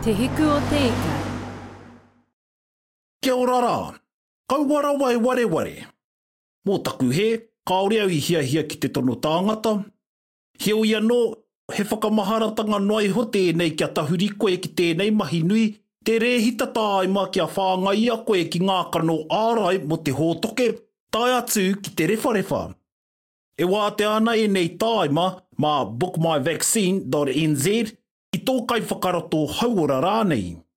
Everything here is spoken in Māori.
Te hiku o te ika. Kia ora rā, kauara wai wareware. Mō taku he, kaore au I hiahia ki te tono tāngata. Heo ia no, he whakamaharatanga noai ho tēnei kia tahuri koe ki tēnei mahi nui, te rehita tāima kia whāngai a koe ki ngā kano ārai mo te hōtoke, tai atu ki te rewharewa. E wā te ana e nei tāima mā bookmyvaccine.nz I tō kai whakarato hauora rānei.